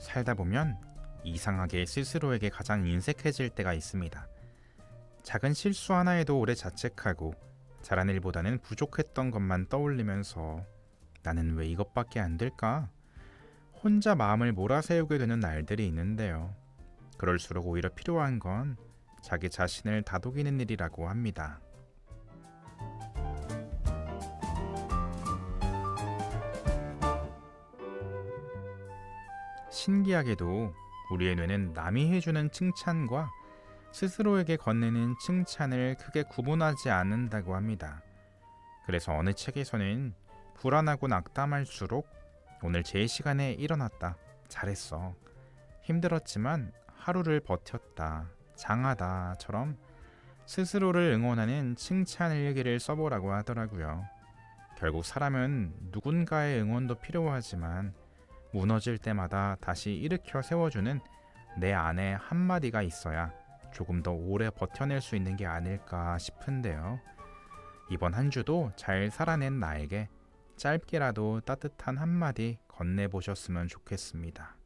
살다 보면 이상하게 스스로에게 가장 인색해질 때가 있습니다. 작은 실수 하나에도 오래 자책하고 잘한 일보다는 부족했던 것만 떠올리면서 나는 왜 이것밖에 안 될까? 혼자 마음을 몰아세우게 되는 날들이 있는데요. 그럴수록 오히려 필요한 건 자기 자신을 다독이는 일이라고 합니다. 신기하게도 우리의 뇌는 남이 해주는 칭찬과 스스로에게 건네는 칭찬을 크게 구분하지 않는다고 합니다. 그래서 어느 책에서는 불안하고 낙담할수록 오늘 제 시간에 일어났다, 잘했어, 힘들었지만 하루를 버텼다, 장하다처럼 스스로를 응원하는 칭찬 일기를 써보라고 하더라고요. 결국 사람은 누군가의 응원도 필요하지만 무너질 때마다 다시 일으켜 세워주는 내 안에 한마디가 있어야 조금 더 오래 버텨낼 수 있는 게 아닐까 싶은데요. 이번 한 주도 잘 살아낸 나에게 짧게라도 따뜻한 한마디 건네보셨으면 좋겠습니다.